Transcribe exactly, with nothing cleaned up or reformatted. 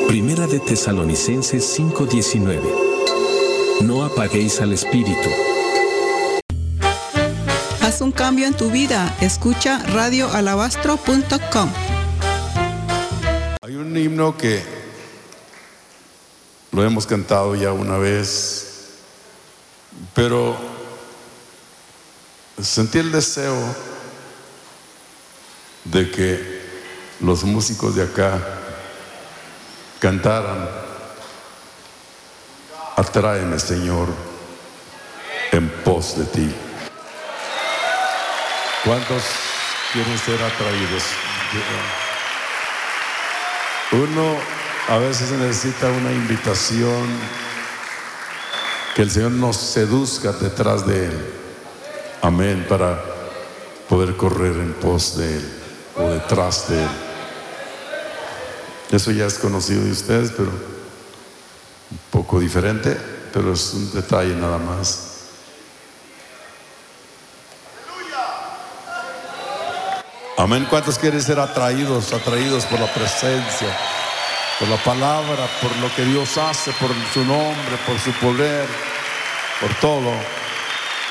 Primera de Tesalonicenses cinco diecinueve. No apaguéis al espíritu. Haz un cambio en tu vida. Escucha radio alabastro punto com. Hay un himno que lo hemos cantado ya una vez, pero sentí el deseo de que los músicos de acá cantaran: atráeme, Señor, en pos de ti. ¿Cuántos quieren ser atraídos? Uno a veces necesita una invitación, que el Señor nos seduzca detrás de Él, amén, para poder correr en pos de Él o detrás de Él. Eso ya es conocido de ustedes, pero un poco diferente, pero es un detalle nada más. Amén. ¿Cuántos quieren ser atraídos, atraídos por la presencia, por la palabra, por lo que Dios hace, por su nombre, por su poder, por todo?